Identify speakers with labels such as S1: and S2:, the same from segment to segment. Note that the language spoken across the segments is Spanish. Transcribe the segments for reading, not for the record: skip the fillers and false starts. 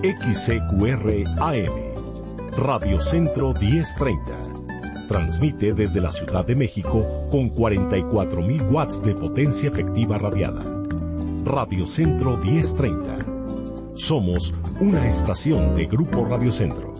S1: XCQR AM, Radio Centro 1030. Transmite desde la Ciudad de México con 44,000 watts de potencia efectiva radiada. Radio Centro 1030. Somos una estación de Grupo Radio Centro.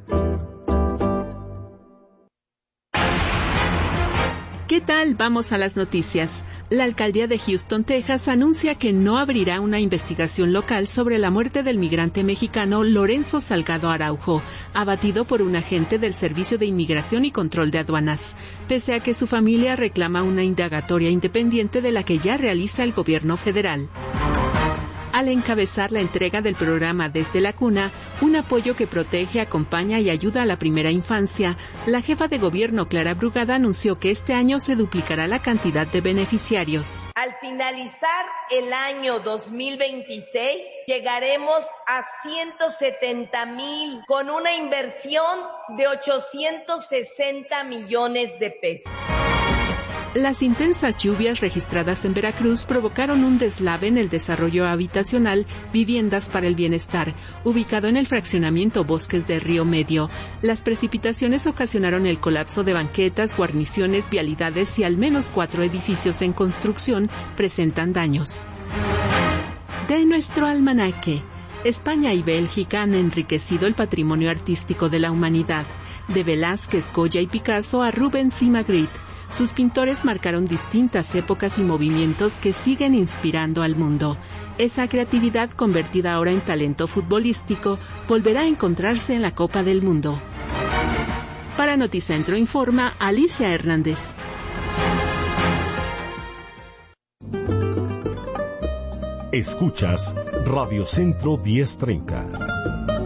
S2: ¿Qué tal? Vamos a las noticias. La alcaldía de Houston, Texas, anuncia que no abrirá una investigación local sobre la muerte del migrante mexicano Lorenzo Salgado Araujo, abatido por un agente del Servicio de Inmigración y Control de Aduanas, pese a que su familia reclama una indagatoria independiente de la que ya realiza el gobierno federal. Al encabezar la entrega del programa Desde la Cuna, un apoyo que protege, acompaña y ayuda a la primera infancia, la jefa de gobierno Clara Brugada anunció que este año se duplicará la cantidad de beneficiarios.
S3: Al finalizar el año 2026, llegaremos a 170,000 con una inversión de 860 millones de pesos.
S2: Las intensas lluvias registradas en Veracruz provocaron un deslave en el desarrollo habitacional Viviendas para el Bienestar, ubicado en el fraccionamiento Bosques de Río Medio. Las precipitaciones ocasionaron el colapso de banquetas, guarniciones, vialidades y al menos 4 edificios en construcción presentan daños. De nuestro almanaque. España y Bélgica han enriquecido el patrimonio artístico de la humanidad. De Velázquez, Goya y Picasso a Rubens y Magritte. Sus pintores marcaron distintas épocas y movimientos que siguen inspirando al mundo. Esa creatividad, convertida ahora en talento futbolístico, volverá a encontrarse en la Copa del Mundo. Para Noticentro informa Alicia Hernández.
S1: Escuchas Radio Centro 1030.